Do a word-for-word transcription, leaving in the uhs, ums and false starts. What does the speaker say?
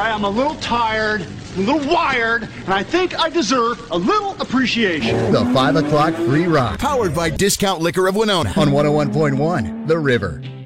why I'm a little tired, a little wired, and I think I deserve a little appreciation. The five o'clock Free Rock. Powered by Discount Liquor of Winona. On one oh one point one, The River.